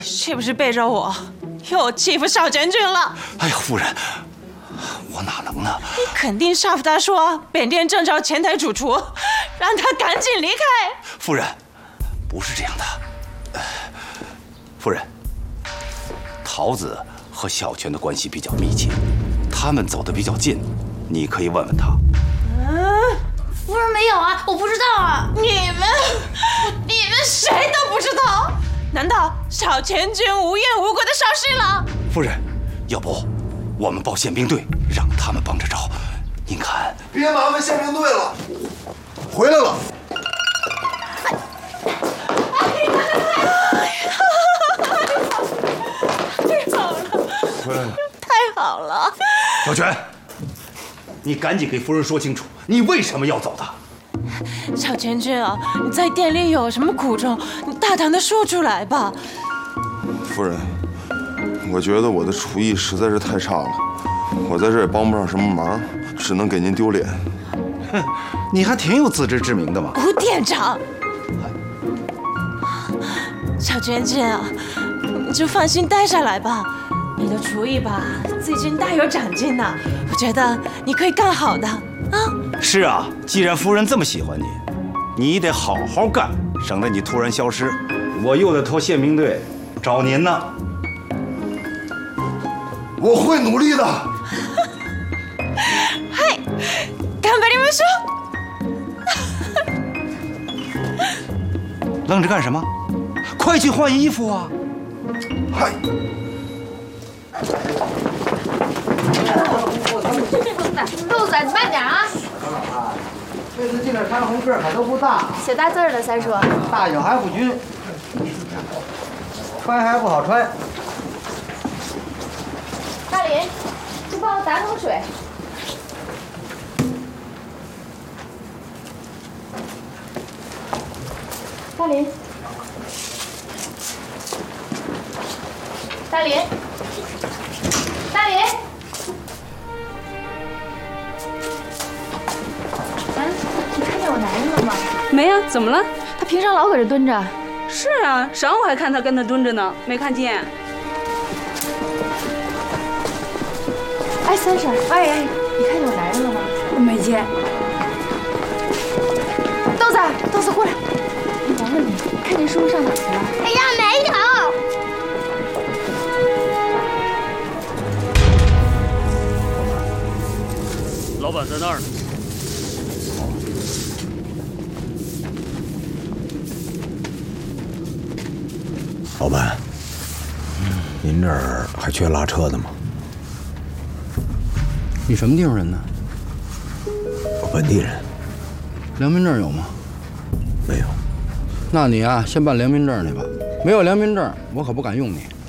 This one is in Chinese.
是不是背着我又欺负小将军了？ 哎呀，夫人，我哪能呢？ 你肯定煞负他说本店正找前台主厨，让他赶紧离开。 夫人，不是这样的。夫人，桃子和小泉的关系比较密切，他们走得比较近，你可以问问他。 夫人没有啊，我不知道啊。 你们谁都不知道？难道小将军无缘无故的消失了？ 夫人，要不我们报宪兵队，让他们帮着找。您看， 别麻烦宪兵队了，回来了。 回来了， 太好了！ 小泉，你赶紧给夫人说清楚，你为什么要走的？ 小将军啊，你在店里有什么苦衷，你大胆的说出来吧。 夫人，我觉得我的厨艺实在是太差了，我在这也帮不上什么忙，只能给您丢脸。 哼，你还挺有自知之明的嘛。 吴店长，小娟娟啊，你就放心待下来吧。你的厨艺吧，最近大有长进呢，我觉得你可以干好的啊。 是啊，既然夫人这么喜欢你，你得好好干，省得你突然消失，我又得托宪兵队找您呢。 我会努力的。 嗨，干巴你们说。 愣着干什么？快去换衣服啊！ 嗨。 豆子，你慢点啊！ 这次进的山红个可都不大， 写大字儿的三叔。 大小还不均，穿还不好穿。 大林，去帮我打桶水。大林，大林，大林。你看见我男人了吗？ 没啊，怎么了？ 他平常老搁这蹲着。 是啊，上午还看他跟他蹲着呢，没看见。 哎，三婶，哎，你看见我男人了吗？ 没见。 豆子过来，我问你，看见师傅上哪儿去了？ 哎呀，没有。 老板在那儿呢。 老板，您这儿还缺拉车的吗？ 你什么地方人呢？ 我本地人。 良民证有吗？ 没有。 那你啊，先办良民证去吧。没有良民证，我可不敢用你。